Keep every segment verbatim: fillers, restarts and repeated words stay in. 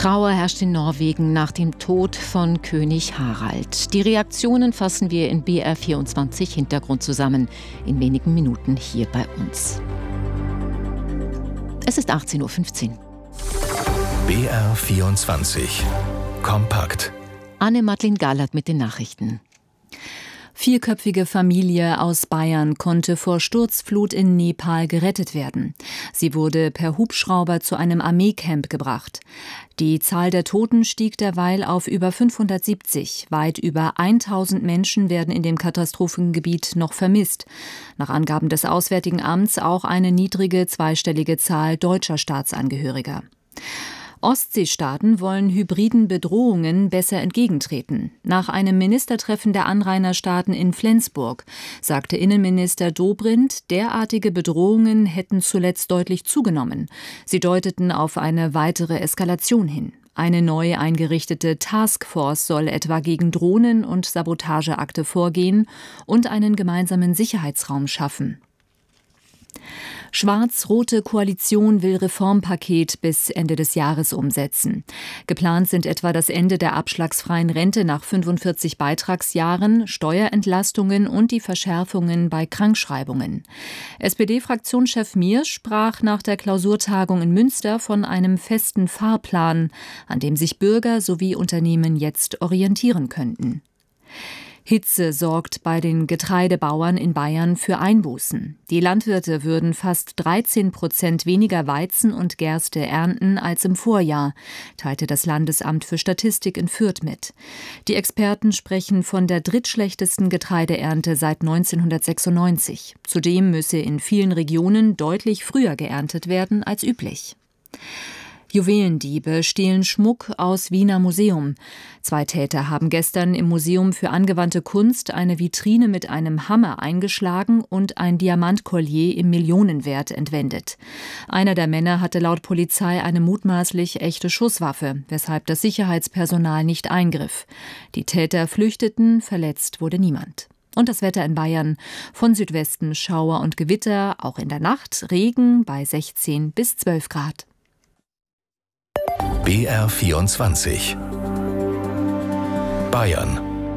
Trauer herrscht in Norwegen nach dem Tod von König Harald. Die Reaktionen fassen wir in B R vierundzwanzig Hintergrund zusammen. In wenigen Minuten hier bei uns. Es ist achtzehn Uhr fünfzehn. B R vierundzwanzig. Kompakt. Anne-Madeleine Gallert mit den Nachrichten. Vierköpfige Familie aus Bayern konnte vor Sturzflut in Nepal gerettet werden. Sie wurde per Hubschrauber zu einem Armeecamp gebracht. Die Zahl der Toten stieg derweil auf über fünfhundertsiebzig. Weit über tausend Menschen werden in dem Katastrophengebiet noch vermisst. Nach Angaben des Auswärtigen Amts auch eine niedrige zweistellige Zahl deutscher Staatsangehöriger. Ostseestaaten wollen hybriden Bedrohungen besser entgegentreten. Nach einem Ministertreffen der Anrainerstaaten in Flensburg sagte Innenminister Dobrindt, derartige Bedrohungen hätten zuletzt deutlich zugenommen. Sie deuteten auf eine weitere Eskalation hin. Eine neu eingerichtete Taskforce soll etwa gegen Drohnen und Sabotageakte vorgehen und einen gemeinsamen Sicherheitsraum schaffen. Schwarz-rote Koalition will Reformpaket bis Ende des Jahres umsetzen. Geplant sind etwa das Ende der abschlagsfreien Rente nach fünfundvierzig Beitragsjahren, Steuerentlastungen und die Verschärfungen bei Krankschreibungen. S P D-Fraktionschef Miersch sprach nach der Klausurtagung in Münster von einem festen Fahrplan, an dem sich Bürger sowie Unternehmen jetzt orientieren könnten. Hitze sorgt bei den Getreidebauern in Bayern für Einbußen. Die Landwirte würden fast dreizehn Prozent weniger Weizen und Gerste ernten als im Vorjahr, teilte das Landesamt für Statistik in Fürth mit. Die Experten sprechen von der drittschlechtesten Getreideernte seit neunzehnhundertsechsundneunzig. Zudem müsse in vielen Regionen deutlich früher geerntet werden als üblich. Juwelendiebe stehlen Schmuck aus Wiener Museum. Zwei Täter haben gestern im Museum für angewandte Kunst eine Vitrine mit einem Hammer eingeschlagen und ein Diamantkollier im Millionenwert entwendet. Einer der Männer hatte laut Polizei eine mutmaßlich echte Schusswaffe, weshalb das Sicherheitspersonal nicht eingriff. Die Täter flüchteten, verletzt wurde niemand. Und das Wetter in Bayern: von Südwesten Schauer und Gewitter, auch in der Nacht Regen bei sechzehn bis zwölf Grad. B R vierundzwanzig. Bayern.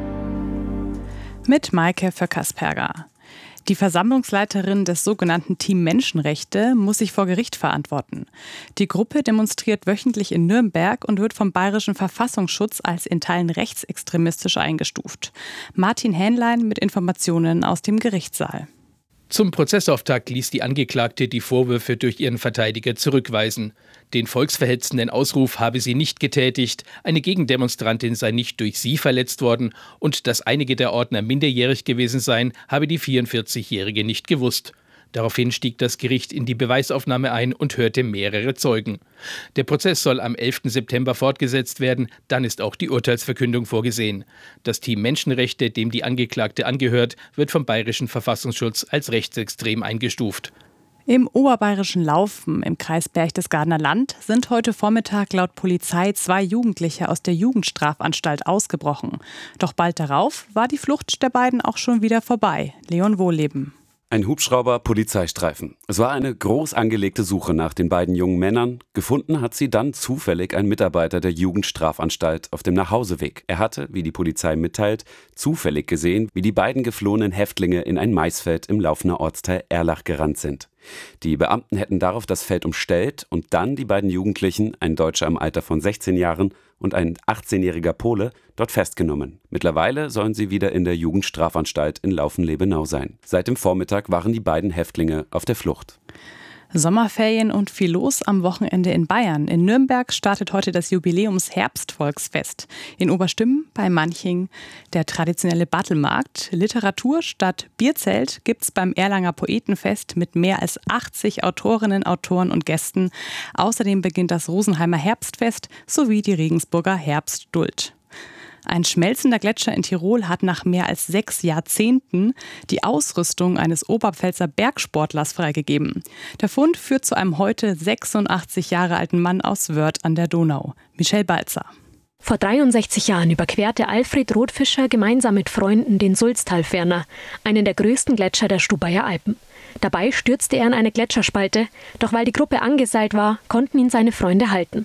Mit Maike Vöckersperger. Die Versammlungsleiterin des sogenannten Team Menschenrechte muss sich vor Gericht verantworten. Die Gruppe demonstriert wöchentlich in Nürnberg und wird vom Bayerischen Verfassungsschutz als in Teilen rechtsextremistisch eingestuft. Martin Hähnlein mit Informationen aus dem Gerichtssaal. Zum Prozessauftakt ließ die Angeklagte die Vorwürfe durch ihren Verteidiger zurückweisen. Den volksverhetzenden Ausruf habe sie nicht getätigt, eine Gegendemonstrantin sei nicht durch sie verletzt worden und dass einige der Ordner minderjährig gewesen seien, habe die vierundvierzigjährige nicht gewusst. Daraufhin stieg das Gericht in die Beweisaufnahme ein und hörte mehrere Zeugen. Der Prozess soll am elften September fortgesetzt werden, dann ist auch die Urteilsverkündung vorgesehen. Das Team Menschenrechte, dem die Angeklagte angehört, wird vom Bayerischen Verfassungsschutz als rechtsextrem eingestuft. Im oberbayerischen Laufen im Kreis Berchtesgadener Land sind heute Vormittag laut Polizei zwei Jugendliche aus der Jugendstrafanstalt ausgebrochen. Doch bald darauf war die Flucht der beiden auch schon wieder vorbei. Leon Wohlleben. Ein Hubschrauber, Polizeistreifen. Es war eine groß angelegte Suche nach den beiden jungen Männern. Gefunden hat sie dann zufällig ein Mitarbeiter der Jugendstrafanstalt auf dem Nachhauseweg. Er hatte, wie die Polizei mitteilt, zufällig gesehen, wie die beiden geflohenen Häftlinge in ein Maisfeld im Laufener Ortsteil Erlach gerannt sind. Die Beamten hätten darauf das Feld umstellt und dann die beiden Jugendlichen, ein Deutscher im Alter von sechzehn Jahren und ein achtzehnjähriger Pole, dort festgenommen. Mittlerweile sollen sie wieder in der Jugendstrafanstalt in Laufen-Lebenau sein. Seit dem Vormittag waren die beiden Häftlinge auf der Flucht. Sommerferien und viel los am Wochenende in Bayern. In Nürnberg startet heute das Jubiläums-Herbstvolksfest. In Oberstimmen bei Manching der traditionelle Battelmarkt. Literatur statt Bierzelt gibt's beim Erlanger Poetenfest mit mehr als achtzig Autorinnen, Autoren und Gästen. Außerdem beginnt das Rosenheimer Herbstfest sowie die Regensburger Herbstduld. Ein schmelzender Gletscher in Tirol hat nach mehr als sechs Jahrzehnten die Ausrüstung eines Oberpfälzer Bergsportlers freigegeben. Der Fund führt zu einem heute sechsundachtzig Jahre alten Mann aus Wörth an der Donau. Michelle Balzer. Vor dreiundsechzig Jahren überquerte Alfred Rotfischer gemeinsam mit Freunden den Sulztalferner, einen der größten Gletscher der Stubaier Alpen. Dabei stürzte er in eine Gletscherspalte, doch weil die Gruppe angeseilt war, konnten ihn seine Freunde halten.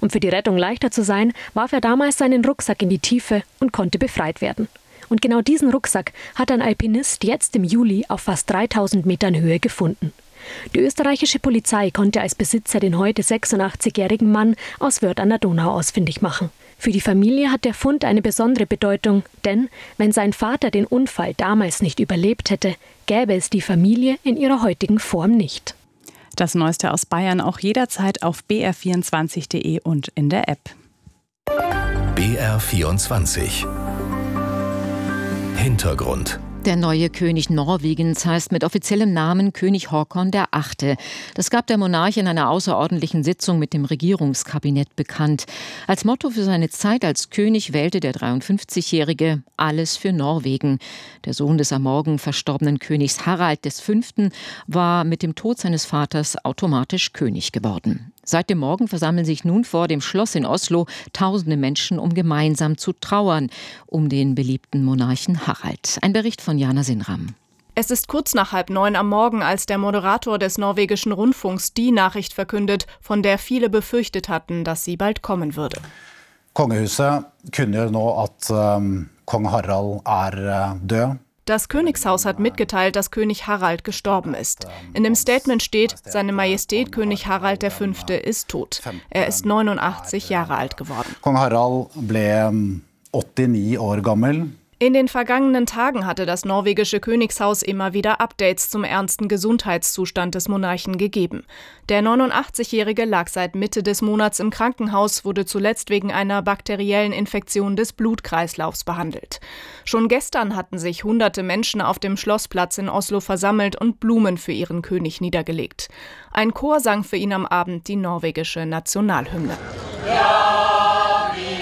Um für die Rettung leichter zu sein, warf er damals seinen Rucksack in die Tiefe und konnte befreit werden. Und genau diesen Rucksack hat ein Alpinist jetzt im Juli auf fast dreitausend Metern Höhe gefunden. Die österreichische Polizei konnte als Besitzer den heute sechsundachtzigjährigen Mann aus Wörth an der Donau ausfindig machen. Für die Familie hat der Fund eine besondere Bedeutung, denn wenn sein Vater den Unfall damals nicht überlebt hätte, gäbe es die Familie in ihrer heutigen Form nicht. Das Neueste aus Bayern auch jederzeit auf b r vierundzwanzig punkt de und in der App. B R vierundzwanzig Hintergrund. Der neue König Norwegens heißt mit offiziellem Namen König Håkon der Achte. Das gab der Monarch in einer außerordentlichen Sitzung mit dem Regierungskabinett bekannt. Als Motto für seine Zeit als König wählte der dreiundfünfzigjährige alles für Norwegen. Der Sohn des am Morgen verstorbenen Königs Harald des Fünften war mit dem Tod seines Vaters automatisch König geworden. Seit dem Morgen versammeln sich nun vor dem Schloss in Oslo tausende Menschen, um gemeinsam zu trauern, um den beliebten Monarchen Harald. Ein Bericht von Jana Sinram. Es ist kurz nach halb neun am Morgen, als der Moderator des norwegischen Rundfunks die Nachricht verkündet, von der viele befürchtet hatten, dass sie bald kommen würde. Kongehuset kunngjør nå at um, kong Harald er uh, død. Das Königshaus hat mitgeteilt, dass König Harald gestorben ist. In dem Statement steht, Seine Majestät König Harald der Fünfte ist tot. Er ist neunundachtzig Jahre alt geworden. Kong Harald ble åttini år gammel. In den vergangenen Tagen hatte das norwegische Königshaus immer wieder Updates zum ernsten Gesundheitszustand des Monarchen gegeben. Der neunundachtzigjährige lag seit Mitte des Monats im Krankenhaus, wurde zuletzt wegen einer bakteriellen Infektion des Blutkreislaufs behandelt. Schon gestern hatten sich hunderte Menschen auf dem Schlossplatz in Oslo versammelt und Blumen für ihren König niedergelegt. Ein Chor sang für ihn am Abend die norwegische Nationalhymne. Ja, wie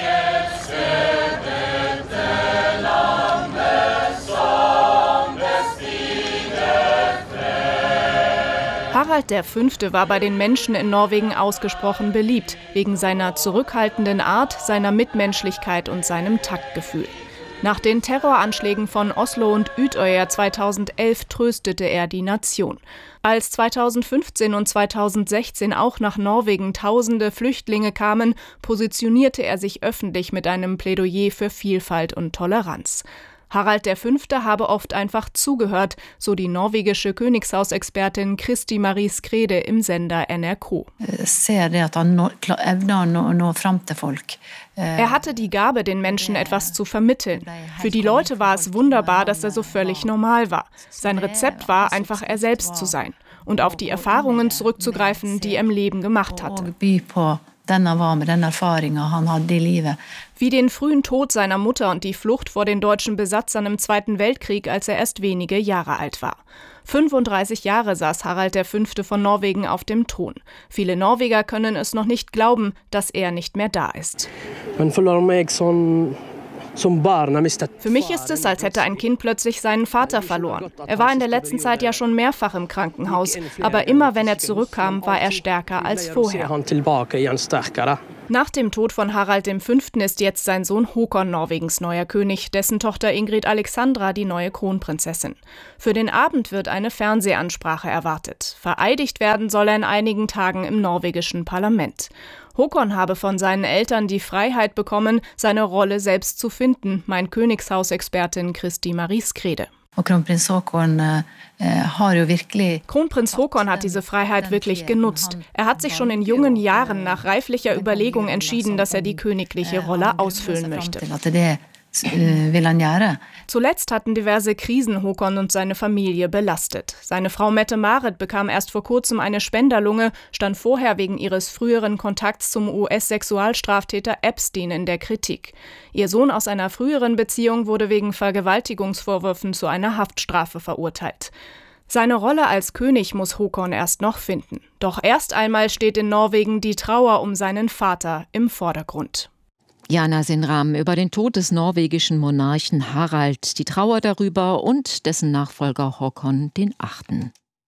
Harald der Fünfte war bei den Menschen in Norwegen ausgesprochen beliebt, wegen seiner zurückhaltenden Art, seiner Mitmenschlichkeit und seinem Taktgefühl. Nach den Terroranschlägen von Oslo und Utøya zweitausendelf tröstete er die Nation. Als zweitausendfünfzehn und zweitausendsechzehn auch nach Norwegen tausende Flüchtlinge kamen, positionierte er sich öffentlich mit einem Plädoyer für Vielfalt und Toleranz. Harald der Fünfte habe oft einfach zugehört, so die norwegische Königshausexpertin Kristi Marie Skrede im Sender N R K. Er hatte die Gabe, den Menschen etwas zu vermitteln. Für die Leute war es wunderbar, dass er so völlig normal war. Sein Rezept war, einfach er selbst zu sein und auf die Erfahrungen zurückzugreifen, die er im Leben gemacht hatte. Wie den frühen Tod seiner Mutter und die Flucht vor den deutschen Besatzern im Zweiten Weltkrieg, als er erst wenige Jahre alt war. fünfunddreißig Jahre saß Harald der Fünfte von Norwegen auf dem Thron. Viele Norweger können es noch nicht glauben, dass er nicht mehr da ist. Für mich ist es, als hätte ein Kind plötzlich seinen Vater verloren. Er war in der letzten Zeit ja schon mehrfach im Krankenhaus, aber immer wenn er zurückkam, war er stärker als vorher. Nach dem Tod von Harald dem Fünften ist jetzt sein Sohn Håkon Norwegens neuer König, dessen Tochter Ingrid Alexandra die neue Kronprinzessin. Für den Abend wird eine Fernsehansprache erwartet. Vereidigt werden soll er in einigen Tagen im norwegischen Parlament. Håkon habe von seinen Eltern die Freiheit bekommen, seine Rolle selbst zu finden, meint Königshausexpertin Kristi Marie Skrede. Kronprins Håkon Kronprinz Håkon hat diese Freiheit wirklich genutzt. Er hat sich schon in jungen Jahren nach reiflicher Überlegung entschieden, dass er die königliche Rolle ausfüllen möchte. Zuletzt hatten diverse Krisen Håkon und seine Familie belastet. Seine Frau Mette-Marit bekam erst vor kurzem eine Spenderlunge, stand vorher wegen ihres früheren Kontakts zum U S-Sexualstraftäter Epstein in der Kritik. Ihr Sohn aus einer früheren Beziehung wurde wegen Vergewaltigungsvorwürfen zu einer Haftstrafe verurteilt. Seine Rolle als König muss Håkon erst noch finden. Doch erst einmal steht in Norwegen die Trauer um seinen Vater im Vordergrund. Jana Sinram über den Tod des norwegischen Monarchen Harald, die Trauer darüber und dessen Nachfolger Håkon den Achten.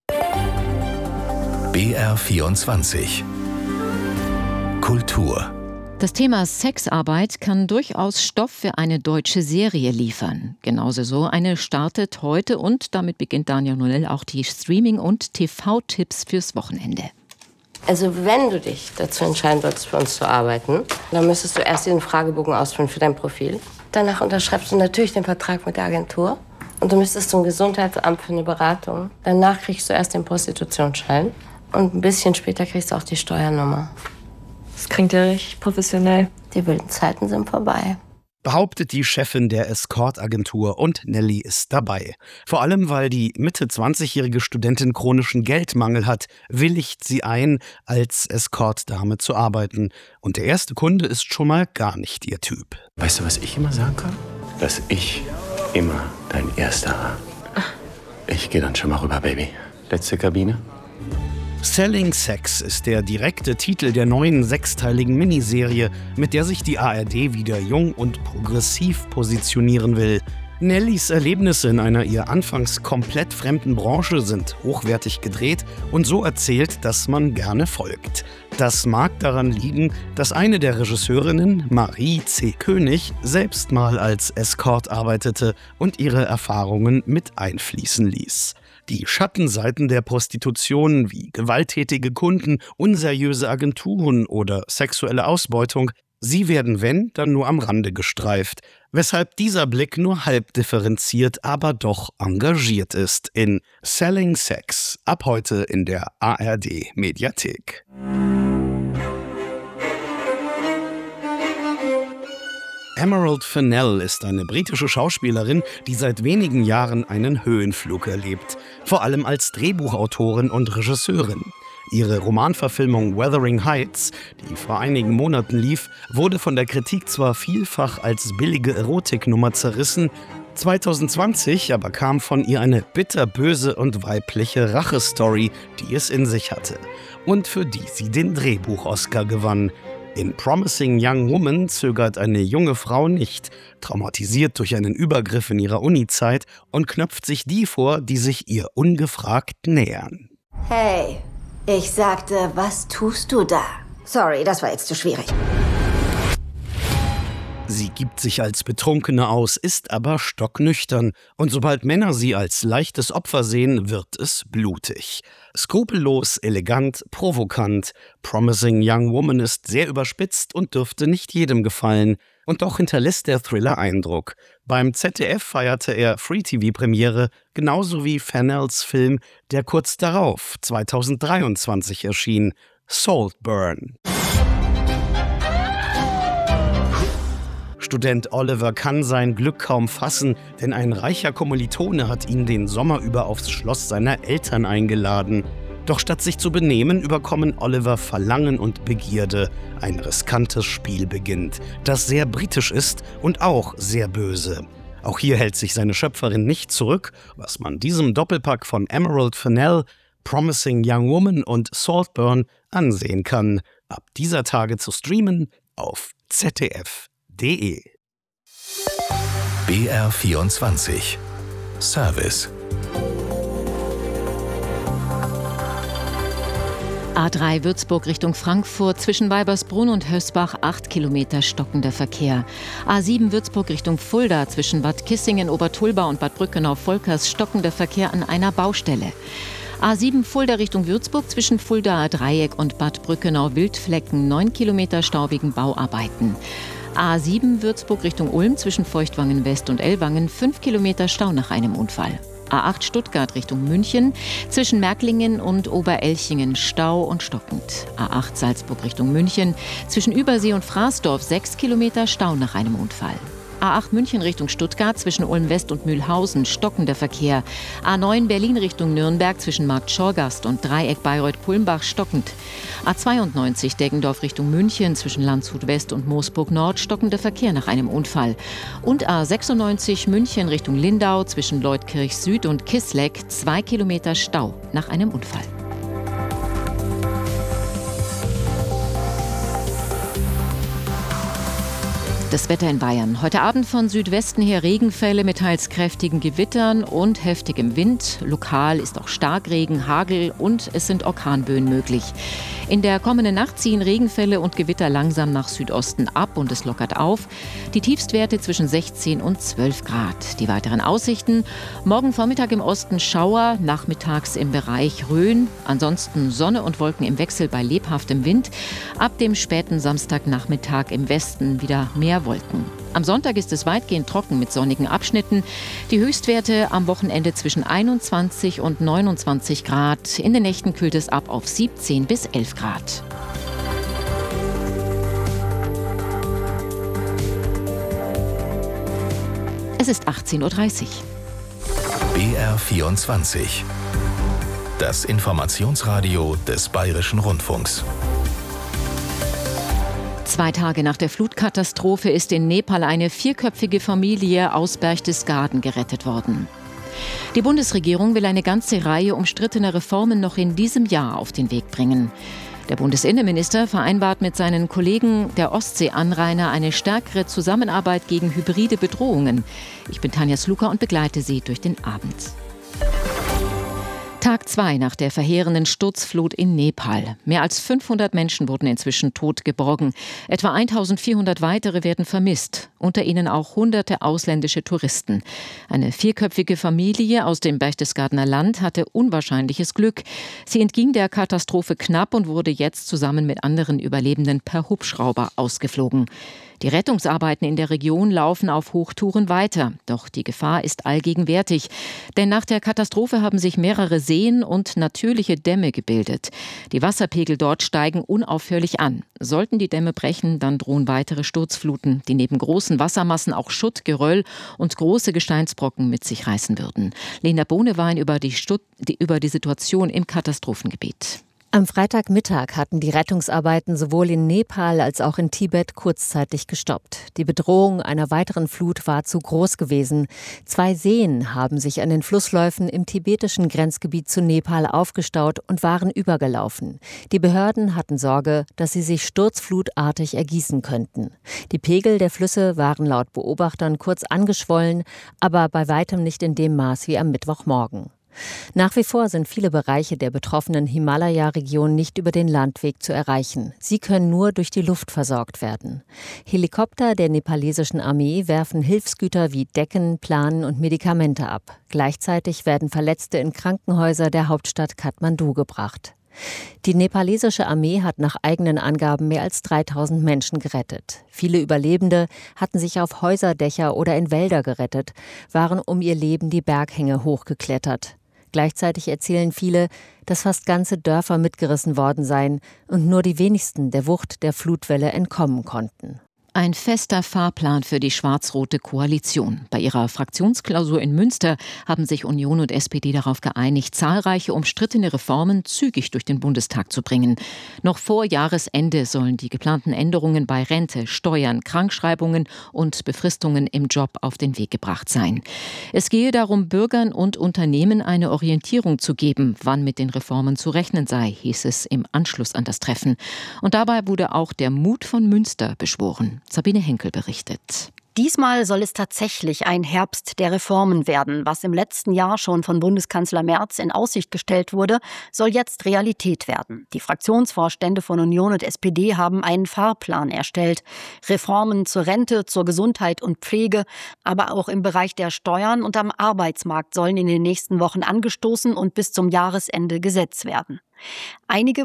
B R vierundzwanzig Kultur. Das Thema Sexarbeit kann durchaus Stoff für eine deutsche Serie liefern. Genauso so eine startet heute und damit beginnt Daniel Nonell auch die Streaming- und T V-Tipps fürs Wochenende. Also wenn du dich dazu entscheiden würdest, für uns zu arbeiten, dann müsstest du erst diesen Fragebogen ausfüllen für dein Profil. Danach unterschreibst du natürlich den Vertrag mit der Agentur. Und du müsstest zum Gesundheitsamt für eine Beratung. Danach kriegst du erst den Prostitutionsschein. Und ein bisschen später kriegst du auch die Steuernummer. Das klingt ja richtig professionell. Die wilden Zeiten sind vorbei. Behauptet die Chefin der Escort-Agentur, und Nelly ist dabei. Vor allem, weil die Mitte zwanzigjährige Studentin chronischen Geldmangel hat, willigt sie ein, als Escort-Dame zu arbeiten. Und der erste Kunde ist schon mal gar nicht ihr Typ. Weißt du, was ich immer sagen kann? Dass ich immer dein Erster war. Ich gehe dann schon mal rüber, Baby. Letzte Kabine. Selling Sex ist der direkte Titel der neuen sechsteiligen Miniserie, mit der sich die A R D wieder jung und progressiv positionieren will. Nellys Erlebnisse in einer ihr anfangs komplett fremden Branche sind hochwertig gedreht und so erzählt, dass man gerne folgt. Das mag daran liegen, dass eine der Regisseurinnen, Marie C. König, selbst mal als Escort arbeitete und ihre Erfahrungen mit einfließen ließ. Die Schattenseiten der Prostitution wie gewalttätige Kunden, unseriöse Agenturen oder sexuelle Ausbeutung, sie werden, wenn, dann nur am Rande gestreift, weshalb dieser Blick nur halb differenziert, aber doch engagiert ist in Selling Sex, ab heute in der A R D-Mediathek. Emerald Fennell ist eine britische Schauspielerin, die seit wenigen Jahren einen Höhenflug erlebt, vor allem als Drehbuchautorin und Regisseurin. Ihre Romanverfilmung Wuthering Heights, die vor einigen Monaten lief, wurde von der Kritik zwar vielfach als billige Erotiknummer zerrissen, zwanzig zwanzig aber kam von ihr eine bitterböse und weibliche Rachestory, die es in sich hatte und für die sie den Drehbuch-Oscar gewann. In Promising Young Woman zögert eine junge Frau nicht, traumatisiert durch einen Übergriff in ihrer Uni-Zeit, und knöpft sich die vor, die sich ihr ungefragt nähern. Hey, ich sagte, was tust du da? Sorry, das war jetzt zu schwierig. Sie gibt sich als Betrunkene aus, ist aber stocknüchtern. Und sobald Männer sie als leichtes Opfer sehen, wird es blutig. Skrupellos, elegant, provokant. Promising Young Woman ist sehr überspitzt und dürfte nicht jedem gefallen. Und doch hinterlässt der Thriller Eindruck. Beim Z D F feierte er Free-T V-Premiere, genauso wie Fennells Film, der kurz darauf, zwanzig dreiundzwanzig, erschien, Saltburn. Student Oliver kann sein Glück kaum fassen, denn ein reicher Kommilitone hat ihn den Sommer über aufs Schloss seiner Eltern eingeladen. Doch statt sich zu benehmen, überkommen Oliver Verlangen und Begierde. Ein riskantes Spiel beginnt, das sehr britisch ist und auch sehr böse. Auch hier hält sich seine Schöpferin nicht zurück, was man diesem Doppelpack von Emerald Fennell, Promising Young Woman und Saltburn ansehen kann. Ab dieser Tage zu streamen auf Z D F. D. B R vierundzwanzig Service. A drei Würzburg Richtung Frankfurt, zwischen Weibersbrunn und Hösbach acht Kilometer stockender Verkehr. A sieben Würzburg Richtung Fulda, zwischen Bad Kissingen, Obertulba und Bad Brückenau-Volkers stockender Verkehr an einer Baustelle. A sieben Fulda Richtung Würzburg, zwischen Fuldaer Dreieck und Bad Brückenau-Wildflecken neun Kilometer Stau wegen Bauarbeiten. A sieben Würzburg Richtung Ulm, zwischen Feuchtwangen West und Ellwangen fünf Kilometer Stau nach einem Unfall. A acht Stuttgart Richtung München, zwischen Märklingen und Oberelchingen Stau und stockend. A acht Salzburg Richtung München, zwischen Übersee und Fraßdorf sechs Kilometer Stau nach einem Unfall. A acht München Richtung Stuttgart, zwischen Ulm West und Mühlhausen stockender Verkehr. A neun Berlin Richtung Nürnberg, zwischen Markt Schorgast und Dreieck Bayreuth-Kulmbach stockend. A zweiundneunzig Deggendorf Richtung München, zwischen Landshut West und Moosburg Nord stockender Verkehr nach einem Unfall. Und A sechsundneunzig München Richtung Lindau, zwischen Leutkirch Süd und Kisleck zwei Kilometer Stau nach einem Unfall. Das Wetter in Bayern. Heute Abend von Südwesten her Regenfälle mit teils kräftigen Gewittern und heftigem Wind. Lokal ist auch Starkregen, Hagel und es sind Orkanböen möglich. In der kommenden Nacht ziehen Regenfälle und Gewitter langsam nach Südosten ab und es lockert auf. Die Tiefstwerte zwischen sechzehn und zwölf Grad. Die weiteren Aussichten: Morgen Vormittag im Osten Schauer, nachmittags im Bereich Rhön. Ansonsten Sonne und Wolken im Wechsel bei lebhaftem Wind. Ab dem späten Samstagnachmittag im Westen wieder mehr Wolken. Am Sonntag ist es weitgehend trocken mit sonnigen Abschnitten. Die Höchstwerte am Wochenende zwischen einundzwanzig und neunundzwanzig Grad. In den Nächten kühlt es ab auf siebzehn bis elf Grad. Es ist achtzehn Uhr dreißig. B R vierundzwanzig. Das Informationsradio des Bayerischen Rundfunks. Zwei Tage nach der Flutkatastrophe ist in Nepal eine vierköpfige Familie aus Berchtesgaden gerettet worden. Die Bundesregierung will eine ganze Reihe umstrittener Reformen noch in diesem Jahr auf den Weg bringen. Der Bundesinnenminister vereinbart mit seinen Kollegen der Ostseeanrainer eine stärkere Zusammenarbeit gegen hybride Bedrohungen. Ich bin Tanja Sluka und begleite Sie durch den Abend. Tag zwei nach der verheerenden Sturzflut in Nepal. Mehr als fünfhundert Menschen wurden inzwischen tot geborgen. Etwa eintausendvierhundert weitere werden vermisst. Unter ihnen auch hunderte ausländische Touristen. Eine vierköpfige Familie aus dem Berchtesgadener Land hatte unwahrscheinliches Glück. Sie entging der Katastrophe knapp und wurde jetzt zusammen mit anderen Überlebenden per Hubschrauber ausgeflogen. Die Rettungsarbeiten in der Region laufen auf Hochtouren weiter. Doch die Gefahr ist allgegenwärtig. Denn nach der Katastrophe haben sich mehrere Seen und natürliche Dämme gebildet. Die Wasserpegel dort steigen unaufhörlich an. Sollten die Dämme brechen, dann drohen weitere Sturzfluten, die neben großen Wassermassen auch Schutt, Geröll und große Gesteinsbrocken mit sich reißen würden. Lena Bohnewein über die, Stutt- die, über die Situation im Katastrophengebiet. Am Freitagmittag hatten die Rettungsarbeiten sowohl in Nepal als auch in Tibet kurzzeitig gestoppt. Die Bedrohung einer weiteren Flut war zu groß gewesen. Zwei Seen haben sich an den Flussläufen im tibetischen Grenzgebiet zu Nepal aufgestaut und waren übergelaufen. Die Behörden hatten Sorge, dass sie sich sturzflutartig ergießen könnten. Die Pegel der Flüsse waren laut Beobachtern kurz angeschwollen, aber bei weitem nicht in dem Maß wie am Mittwochmorgen. Nach wie vor sind viele Bereiche der betroffenen Himalaya-Region nicht über den Landweg zu erreichen. Sie können nur durch die Luft versorgt werden. Helikopter der nepalesischen Armee werfen Hilfsgüter wie Decken, Planen und Medikamente ab. Gleichzeitig werden Verletzte in Krankenhäuser der Hauptstadt Kathmandu gebracht. Die nepalesische Armee hat nach eigenen Angaben mehr als dreitausend Menschen gerettet. Viele Überlebende hatten sich auf Häuserdächer oder in Wälder gerettet, waren um ihr Leben die Berghänge hochgeklettert. Gleichzeitig erzählen viele, dass fast ganze Dörfer mitgerissen worden seien und nur die wenigsten der Wucht der Flutwelle entkommen konnten. Ein fester Fahrplan für die schwarz-rote Koalition. Bei ihrer Fraktionsklausur in Münster haben sich Union und S P D darauf geeinigt, zahlreiche umstrittene Reformen zügig durch den Bundestag zu bringen. Noch vor Jahresende sollen die geplanten Änderungen bei Rente, Steuern, Krankschreibungen und Befristungen im Job auf den Weg gebracht sein. Es gehe darum, Bürgern und Unternehmen eine Orientierung zu geben, wann mit den Reformen zu rechnen sei, hieß es im Anschluss an das Treffen. Und dabei wurde auch der Mut von Münster beschworen. Sabine Henkel berichtet. Diesmal soll es tatsächlich ein Herbst der Reformen werden. Was im letzten Jahr schon von Bundeskanzler Merz in Aussicht gestellt wurde, soll jetzt Realität werden. Die Fraktionsvorstände von Union und S P D haben einen Fahrplan erstellt. Reformen zur Rente, zur Gesundheit und Pflege, aber auch im Bereich der Steuern und am Arbeitsmarkt sollen in den nächsten Wochen angestoßen und bis zum Jahresende gesetzt werden. Einige